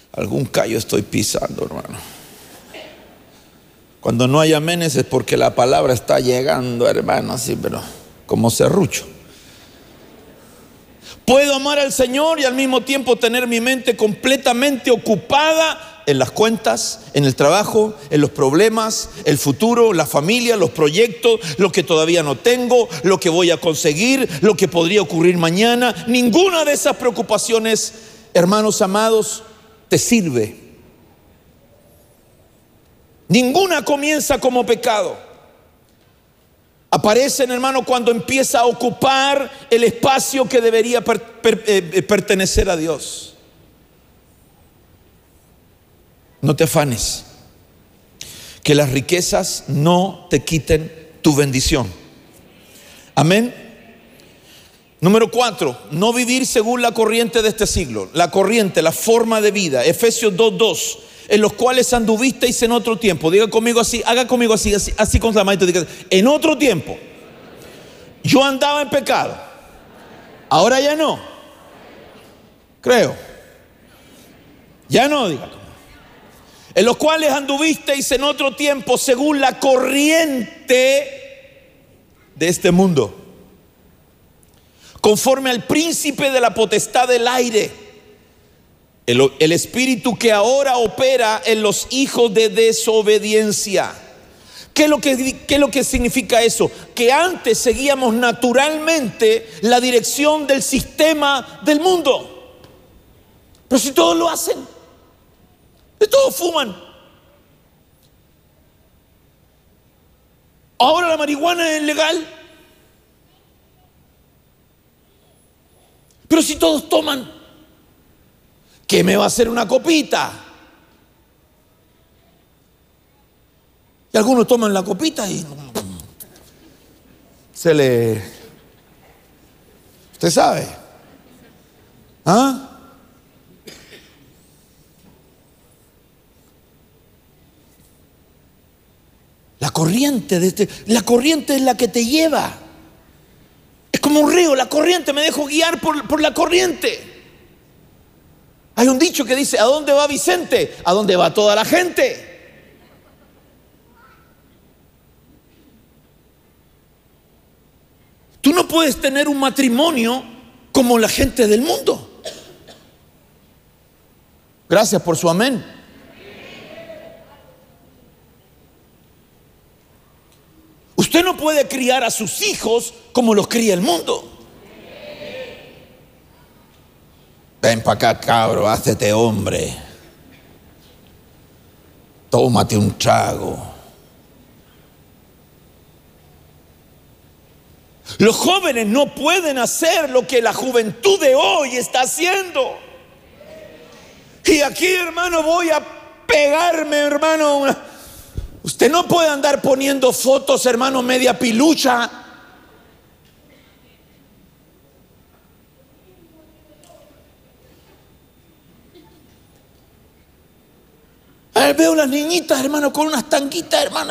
Algún callo estoy pisando, hermano. Cuando no hay amenes es porque la palabra está llegando, hermano, así, pero como serrucho. Puedo amar al Señor y al mismo tiempo tener mi mente completamente ocupada en las cuentas, en el trabajo, en los problemas, el futuro, la familia, los proyectos, lo que todavía no tengo, lo que voy a conseguir, lo que podría ocurrir mañana. Ninguna de esas preocupaciones, hermanos amados, te sirve. Ninguna comienza como pecado. Aparecen, hermano, cuando empieza a ocupar el espacio que debería pertenecer a Dios. No te afanes. Que las riquezas no te quiten tu bendición. Amén. Número 4, no vivir según la corriente de este siglo. La corriente, la forma de vida. Efesios 2:2. En los cuales anduvisteis en otro tiempo. Diga conmigo así, haga conmigo así con la mano. Diga, en otro tiempo yo andaba en pecado, ahora ya no. Creo. Ya no, diga. En los cuales anduvisteis en otro tiempo según la corriente de este mundo, conforme al príncipe de la potestad del aire, el espíritu que ahora opera en los hijos de desobediencia. ¿Qué es lo que significa eso? Que antes seguíamos naturalmente la dirección del sistema del mundo. Pero si todos lo hacen, si todos fuman. Ahora la marihuana es legal. Pero si todos toman, ¿qué me va a hacer una copita? Y algunos toman la copita y se le... ¿Usted sabe? ¿Ah? La corriente la corriente es la que te lleva. Es como un río, la corriente, me dejo guiar por la corriente. Hay un dicho que dice, ¿a dónde va Vicente? ¿A dónde va toda la gente? Tú no puedes tener un matrimonio como la gente del mundo. Gracias por su amén. Usted no puede criar a sus hijos como los cría el mundo. Ven para acá, cabro, hácete hombre. Tómate un trago. Los jóvenes no pueden hacer lo que la juventud de hoy está haciendo. Y aquí, hermano, voy a pegarme, hermano. Usted no puede andar poniendo fotos, hermano, media pilucha. A ver, veo las niñitas, hermano, con unas tanguitas, hermano.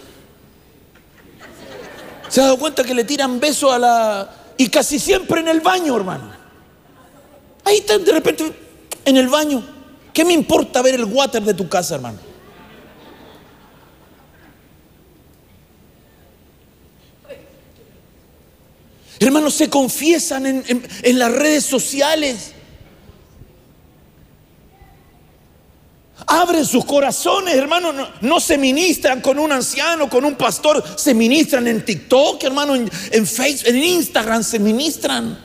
¿Se ha dado cuenta que le tiran besos a la... y casi siempre en el baño, hermano? Ahí están de repente en el baño. ¿Qué me importa ver el water de tu casa, hermano? Hermanos, se confiesan en las redes sociales. Abren sus corazones, hermano. No se ministran con un anciano, con un pastor. Se ministran en TikTok, hermano, en Facebook, en Instagram se ministran.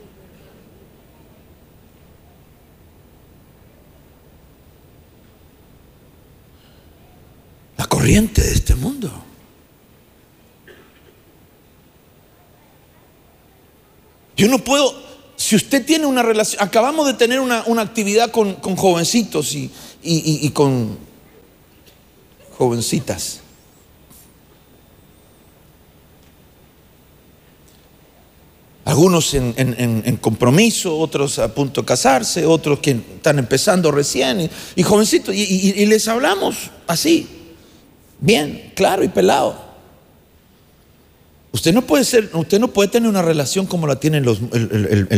La corriente de este mundo. Yo no puedo, si usted tiene una relación, acabamos de tener una actividad con jovencitos y con jovencitas. Algunos en compromiso, otros a punto de casarse, otros que están empezando recién, y jovencitos, y les hablamos así, bien, claro y pelado. Usted no puede tener una relación como la tienen el